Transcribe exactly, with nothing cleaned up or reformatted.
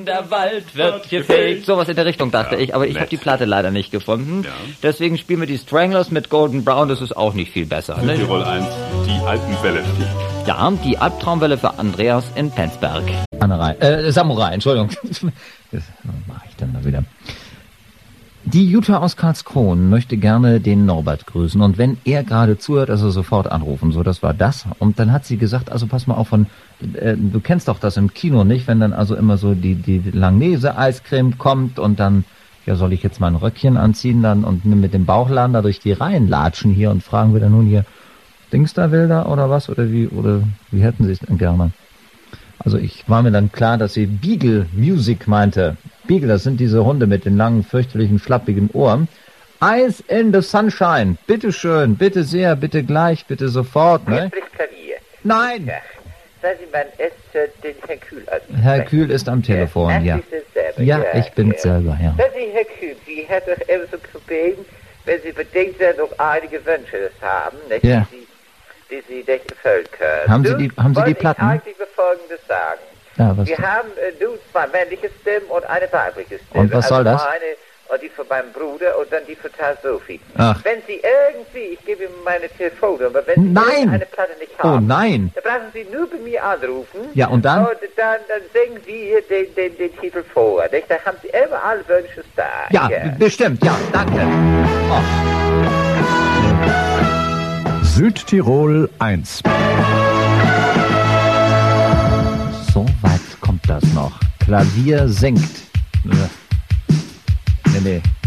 der Wald wird gefegt. Sowas in der Richtung dachte ja, ich, aber ich habe die Platte leider nicht gefunden. Ja. Deswegen spielen wir die Stranglers mit Golden Brown, das ist auch nicht viel besser. Ne? Südtirol eins, die Alpenwelle. Ja, die Albtraumwelle für Andreas in Penzberg. Samurai, äh, Samurai, Entschuldigung. Das mache ich dann mal wieder. Die Jutta aus Karlskron möchte gerne den Norbert grüßen und wenn er gerade zuhört, also sofort anrufen. So, das war das. Und dann hat sie gesagt, also pass mal auf, von, äh, du kennst doch das im Kino nicht, wenn dann also immer so die, die Langnese-Eiscreme kommt und dann, ja, soll ich jetzt mal ein Röckchen anziehen dann und mit dem Bauchladen da durch die Reihen latschen hier und fragen wir dann nun hier, Dings da Wilder oder was? Oder wie, oder wie hätten sie es denn gerne? Also ich war mir dann klar, dass sie Beagle Music meinte. Beagle, das sind diese Hunde mit den langen, fürchterlichen, schlappigen Ohren. Eyes in the Sunshine. Bitte schön, bitte sehr, bitte gleich, bitte sofort. Ne? Hier spricht Klavier. Nein! Ja. Sagen Sie mal, es äh, den Herrn Kühl an. Herr Kühl ist am Telefon, ja. ja. Ach, Sie sind selber. Ja, ja, ich bin ja. selber, ja. Sagen Sie, Herr Kühl, Sie hätten doch eben so gebeten, wenn Sie bedenkt sind, noch einige Wünsche haben, nicht? Ja. Die, Sie, die Sie nicht erfüllen können. Haben Sie die, haben Sie die Wollte Platten? Ich eigentlich Folgendes sagen. Ja, was Wir denn? haben äh, nun zwei männliche Stimmen und eine weibliche Stimme. Und was soll also das? Meine und die von meinem Bruder und dann die von Tante Sophie. Ach. Wenn Sie irgendwie, ich gebe Ihnen meine Telefonnummer, wenn Sie Nein! eine Platte nicht Oh haben, nein! dann brauchen Sie nur bei mir anrufen. Ja, und dann? Und dann, dann singen Sie hier den, den, den Titel vor. Nicht? Da haben Sie immer alle Wünsche da. Ja, b- bestimmt, ja, danke. Oh. Südtirol eins. So weit kommt das noch. Klavier singt. Nee, nee.